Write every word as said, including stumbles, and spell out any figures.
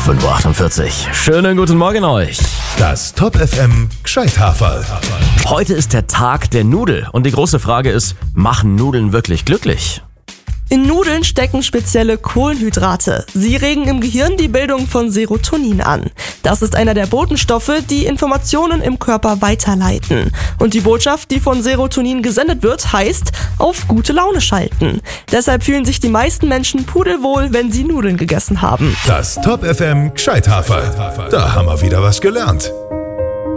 fünf Uhr achtundvierzig. Schönen guten Morgen euch. Das Top F M Gscheithafel. Heute ist der Tag der Nudel und die große Frage ist, machen Nudeln wirklich glücklich? In Nudeln stecken spezielle Kohlenhydrate. Sie regen im Gehirn die Bildung von Serotonin an. Das ist einer der Botenstoffe, die Informationen im Körper weiterleiten. Und die Botschaft, die von Serotonin gesendet wird, heißt, auf gute Laune schalten. Deshalb fühlen sich die meisten Menschen pudelwohl, wenn sie Nudeln gegessen haben. Das Top F M Gscheithafel. Da haben wir wieder was gelernt.